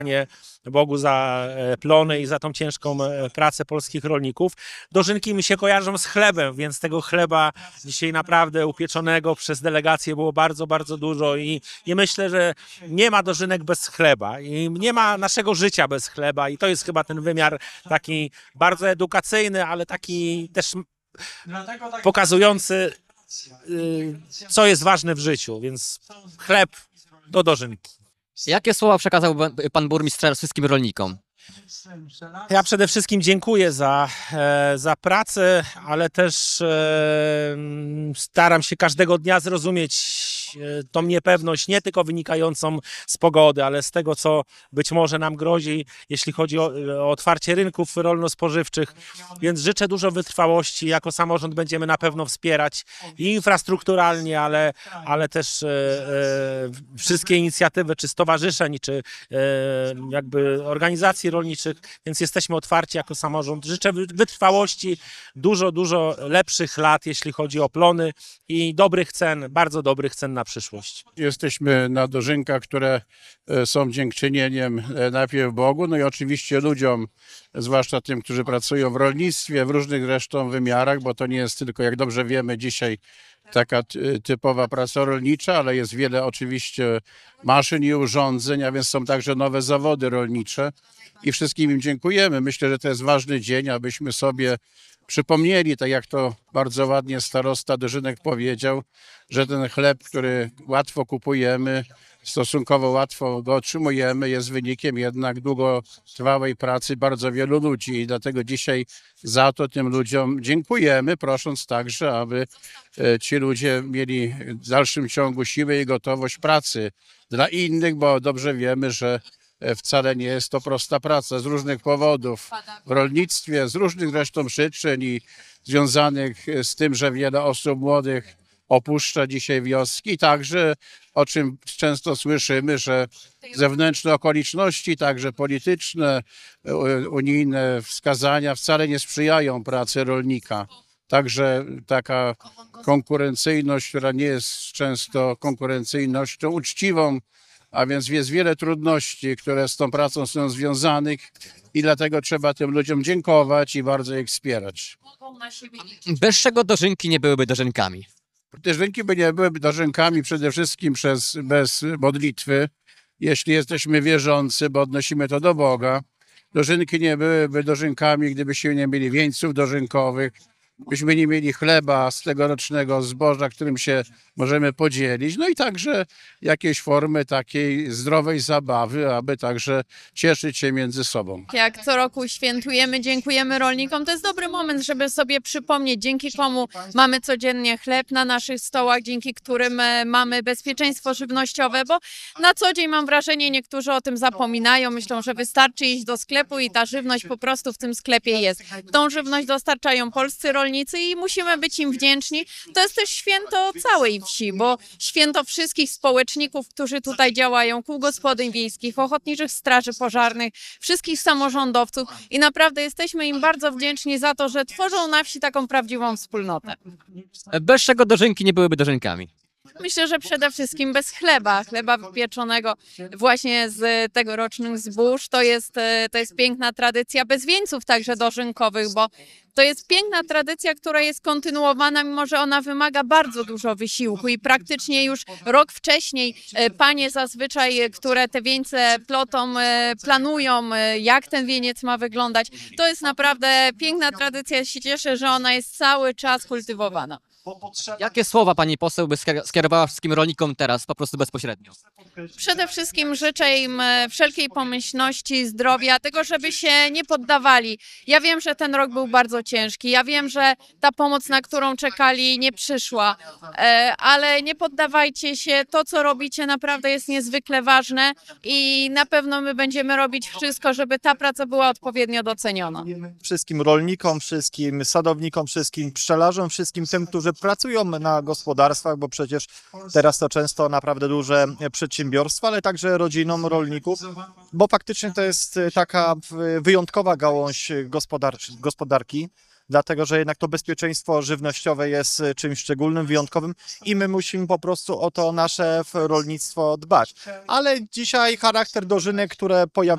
Bogu za plony i za tą ciężką pracę polskich rolników. Dożynki mi się kojarzą z chlebem, więc tego chleba dzisiaj naprawdę upieczonego przez delegację było bardzo, bardzo dużo i myślę, że nie ma dożynek bez chleba i nie ma naszego życia bez chleba i to jest chyba ten wymiar taki bardzo edukacyjny, ale taki też pokazujący, co jest ważne w życiu, więc chleb do dożynki. Jakie słowa przekazał pan burmistrz wszystkim rolnikom? Ja przede wszystkim dziękuję za pracę, ale też staram się każdego dnia zrozumieć tą niepewność, nie tylko wynikającą z pogody, ale z tego, co być może nam grozi, jeśli chodzi o otwarcie rynków rolno-spożywczych. Więc życzę dużo wytrwałości. Jako samorząd będziemy na pewno wspierać i infrastrukturalnie, ale też wszystkie inicjatywy, czy stowarzyszeń, czy jakby organizacji rolniczych, więc jesteśmy otwarci jako samorząd. Życzę wytrwałości, dużo lepszych lat, jeśli chodzi o plony i dobrych cen, bardzo dobrych cen na przyszłość. Jesteśmy na dożynkach, które są dziękczynieniem najpierw Bogu, no i oczywiście ludziom, zwłaszcza tym, którzy pracują w rolnictwie, w różnych zresztą wymiarach, bo to nie jest tylko, jak dobrze wiemy, dzisiaj taka typowa praca rolnicza, ale jest wiele oczywiście maszyn i urządzeń, a więc są także nowe zawody rolnicze i wszystkim im dziękujemy. Myślę, że to jest ważny dzień, abyśmy sobie przypomnieli, tak jak to bardzo ładnie starosta Dożynek powiedział, że ten chleb, który łatwo kupujemy, stosunkowo łatwo go otrzymujemy, jest wynikiem jednak długotrwałej pracy bardzo wielu ludzi i dlatego dzisiaj za to tym ludziom dziękujemy, prosząc także, aby ci ludzie mieli w dalszym ciągu siłę i gotowość pracy dla innych, bo dobrze wiemy, że wcale nie jest to prosta praca z różnych powodów w rolnictwie, z różnych zresztą przyczyn i związanych z tym, że wiele osób młodych opuszcza dzisiaj wioski, także o czym często słyszymy, że zewnętrzne okoliczności, także polityczne, unijne wskazania wcale nie sprzyjają pracy rolnika. Także taka konkurencyjność, która nie jest często konkurencyjnością uczciwą, a więc jest wiele trudności, które z tą pracą są związanych i dlatego trzeba tym ludziom dziękować i bardzo ich wspierać. Bez czego dożynki nie byłyby dożynkami? Dożynki by nie były dożynkami przede wszystkim bez modlitwy, jeśli jesteśmy wierzący, bo odnosimy to do Boga. Dożynki nie byłyby dożynkami, gdybyśmy nie mieli wieńców dożynkowych, byśmy nie mieli chleba z tegorocznego zboża, którym się możemy podzielić, no i także jakieś formy takiej zdrowej zabawy, aby także cieszyć się między sobą. Jak co roku świętujemy, dziękujemy rolnikom, to jest dobry moment, żeby sobie przypomnieć, dzięki komu mamy codziennie chleb na naszych stołach, dzięki którym mamy bezpieczeństwo żywnościowe, bo na co dzień mam wrażenie, niektórzy o tym zapominają, myślą, że wystarczy iść do sklepu i ta żywność po prostu w tym sklepie jest. Tą żywność dostarczają polscy rolnicy i musimy być im wdzięczni. To jest też święto całej wsi, bo święto wszystkich społeczników, którzy tutaj działają, kół gospodyń wiejskich, ochotniczych straży pożarnych, wszystkich samorządowców i naprawdę jesteśmy im bardzo wdzięczni za to, że tworzą na wsi taką prawdziwą wspólnotę. Bez czego dożynki nie byłyby dożynkami? Myślę, że przede wszystkim bez chleba wypieczonego właśnie z tegorocznych zbóż. To jest piękna tradycja, bez wieńców także dożynkowych, bo to jest piękna tradycja, która jest kontynuowana, mimo że ona wymaga bardzo dużo wysiłku i praktycznie już rok wcześniej panie zazwyczaj, które te wieńce plotą, planują, jak ten wieniec ma wyglądać. To jest naprawdę piękna tradycja. Ja się cieszę, że ona jest cały czas kultywowana. Jakie słowa pani poseł by skierowała wszystkim rolnikom teraz, po prostu bezpośrednio? Przede wszystkim życzę im wszelkiej pomyślności, zdrowia, tego, żeby się nie poddawali. Ja wiem, że ten rok był bardzo ciężki, ja wiem, że ta pomoc, na którą czekali, nie przyszła, ale nie poddawajcie się, to co robicie naprawdę jest niezwykle ważne i na pewno my będziemy robić wszystko, żeby ta praca była odpowiednio doceniona. Wszystkim rolnikom, wszystkim sadownikom, wszystkim pszczelarzom, wszystkim tym, którzy pracują na gospodarstwach, bo przecież teraz to często naprawdę duże przedsiębiorstwa, ale także rodzinom rolników, bo faktycznie to jest taka wyjątkowa gałąź gospodarki, dlatego że jednak to bezpieczeństwo żywnościowe jest czymś szczególnym, wyjątkowym i my musimy po prostu o to nasze rolnictwo dbać. Ale dzisiaj charakter dożynek, które pojawiają